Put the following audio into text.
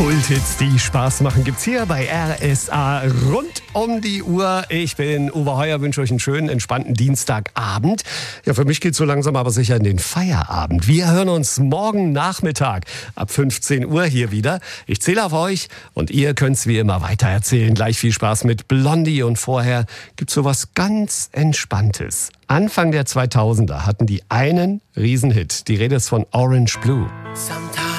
Kulthits, die Spaß machen, gibt's hier bei RSA rund um die Uhr. Ich bin Uwe Heuer, wünsche euch einen schönen, entspannten Dienstagabend. Ja, für mich geht's so langsam aber sicher in den Feierabend. Wir hören uns morgen Nachmittag ab 15 Uhr hier wieder. Ich zähle auf euch und ihr könnt's wie immer weitererzählen. Gleich viel Spaß mit Blondie und vorher gibt's so was ganz Entspanntes. Anfang der 2000er hatten die einen Riesenhit. Die Rede ist von Orange Blue. Sometimes